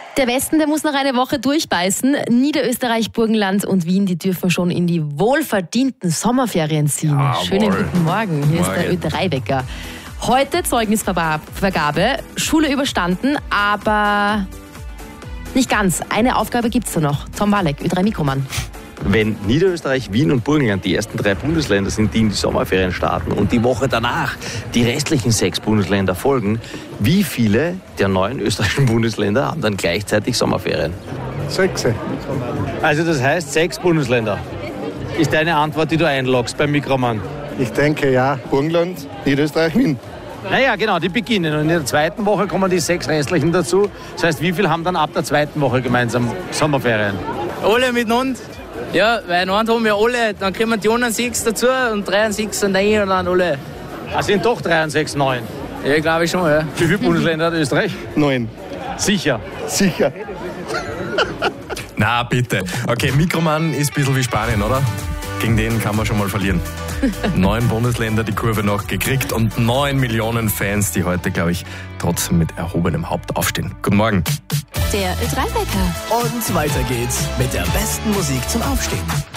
Der Westen, der muss noch eine Woche durchbeißen. Niederösterreich, Burgenland und Wien, die dürfen schon in die wohlverdienten Sommerferien ziehen. Jawohl. Schönen guten Morgen. Hier ist der Ö3-Wecker. Heute Zeugnisvergabe. Schule überstanden, aber nicht ganz. Eine Aufgabe gibt's da noch. Tom Walek, Ö3-Mikromann. Wenn Niederösterreich, Wien und Burgenland die ersten 3 Bundesländer sind, die in die Sommerferien starten und die Woche danach die restlichen 6 Bundesländer folgen, wie viele der 9 österreichischen Bundesländer haben dann gleichzeitig Sommerferien? 6. Also das heißt 6 Bundesländer. Ist deine Antwort, die du einloggst beim Mikromann? Ich denke ja, Burgenland, Niederösterreich, Wien. Naja, genau, die beginnen. Und in der zweiten Woche kommen die 6 restlichen dazu. Das heißt, wie viel haben dann ab der zweiten Woche gemeinsam Sommerferien? Alle miteinander. Ja, weil in einem haben wir alle, dann kommen die anderen 6 dazu und 3 und 6 und 9 und dann alle. Also sind doch 3 und 6, 9. Ja, glaube ich schon, ja. Wie viele Bundesländer hat Österreich? 9. Sicher. Sicher. Na bitte. Okay, Mikromann ist ein bisschen wie Spanien, oder? Gegen den kann man schon mal verlieren. 9 Bundesländer die Kurve noch gekriegt und 9 Millionen Fans, die heute, glaube ich, trotzdem mit erhobenem Haupt aufstehen. Guten Morgen. Der Ö3-Wecker. Und weiter geht's mit der besten Musik zum Aufstehen.